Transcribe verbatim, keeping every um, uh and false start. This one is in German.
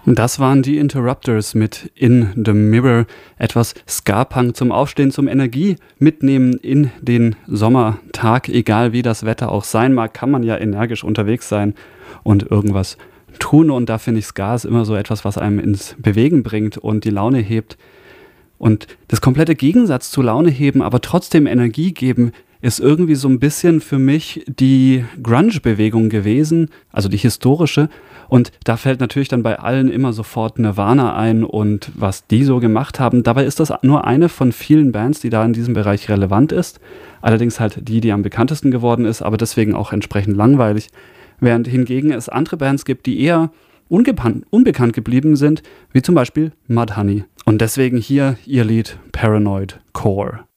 Das waren die Interrupters mit In the Mirror. Etwas Ska-Punk zum Aufstehen, zum Energie mitnehmen in den Sommertag. Egal wie das Wetter auch sein mag, kann man ja energisch unterwegs sein und irgendwas tun. Und da finde ich, Ska ist immer so etwas, was einem ins Bewegen bringt und die Laune hebt. Und das komplette Gegensatz zu Laune heben, aber trotzdem Energie geben, ist irgendwie so ein bisschen für mich die Grunge-Bewegung gewesen, also die historische. Und da fällt natürlich dann bei allen immer sofort Nirvana ein und was die so gemacht haben. Dabei ist das nur eine von vielen Bands, die da in diesem Bereich relevant ist. Allerdings halt die, die am bekanntesten geworden ist, aber deswegen auch entsprechend langweilig. Während hingegen es andere Bands gibt, die eher ungepan- unbekannt geblieben sind, wie zum Beispiel Mudhoney. Und deswegen hier ihr Lied Paranoid Core.